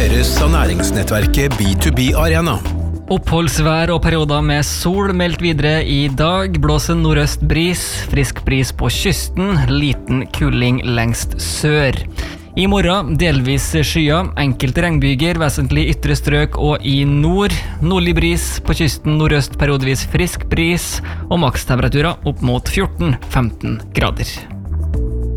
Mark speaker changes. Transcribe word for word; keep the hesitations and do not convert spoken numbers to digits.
Speaker 1: presenteres av næringsnettverket B to B Arena.
Speaker 2: Oppholdsvær og perioder med sol meldt videre i dag. Blåser nordøst bris, frisk bris på kysten, liten kuling lengst sør. I morgen delvis skyer, enkelte regnbyger, vesentlig ytre strøk og i nord. Nordlig bris på kysten, nordøst periodevis frisk bris og makstemperaturer opp mot fjorten til femten grader.